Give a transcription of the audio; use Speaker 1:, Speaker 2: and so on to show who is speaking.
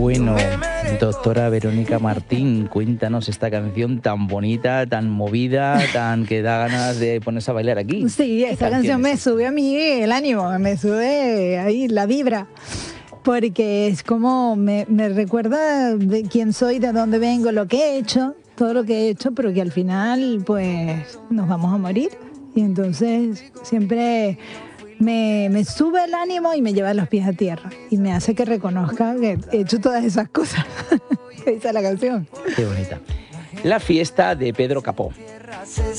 Speaker 1: Bueno, doctora Verónica Martín, cuéntanos esta canción tan bonita, tan movida, tan que da ganas de ponerse a bailar aquí.
Speaker 2: Sí, esta canción me sube a mí el ánimo, me sube ahí la vibra, porque es como me recuerda de quién soy, de dónde vengo, lo que he hecho, todo lo que he hecho, pero que al final pues nos vamos a morir. Y entonces siempre me sube el ánimo y me lleva los pies a tierra y me hace que reconozca que he hecho todas esas cosas. Esa es la canción.
Speaker 1: Qué bonita. La fiesta de Pedro Capó.